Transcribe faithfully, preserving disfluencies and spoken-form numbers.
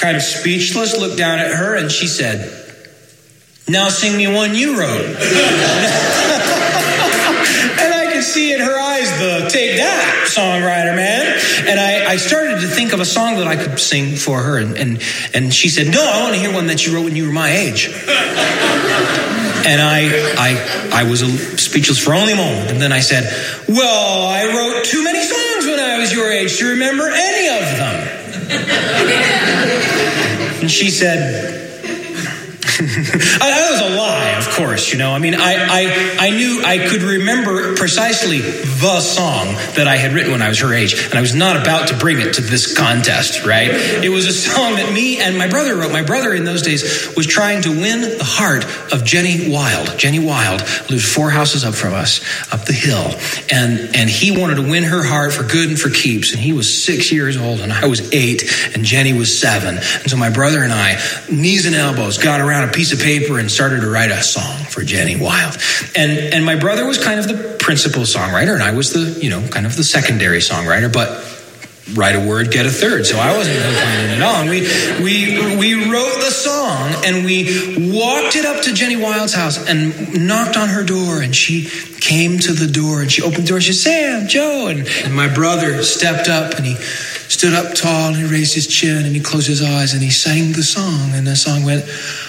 kind of speechless, looked down at her, and she said, "Now sing me one you wrote." And I could see in her eyes the "Take That, songwriter, man." And I, I started to think of a song that I could sing for her. And, and, and she said, "No, I want to hear one that you wrote when you were my age." And I, I, I was speechless for only a moment. And then I said, "Well, I wrote too many songs when I was your age to remember any of them." And she said, that was a lie, of course, you know. I mean, I, I, I knew I could remember precisely the song that I had written when I was her age, and I was not about to bring it to this contest, right? It was a song that me and my brother wrote. My brother in those days was trying to win the heart of Jenny Wild. Jenny Wild lived four houses up from us, up the hill, and, and he wanted to win her heart for good and for keeps, and he was six years old, and I was eight, and Jenny was seven. And so my brother and I, knees and elbows, got around a piece of paper and started to write a song for Jenny Wild. And and my brother was kind of the principal songwriter, and I was the, you know, kind of the secondary songwriter, but write a word, get a third. So I wasn't complaining at all. And we we we wrote the song, and we walked it up to Jenny Wild's house and knocked on her door, and she came to the door, and she opened the door, and she said, "Sam, Joe." And, and my brother stepped up, and he stood up tall, and he raised his chin, and he closed his eyes, and he sang the song, and the song went,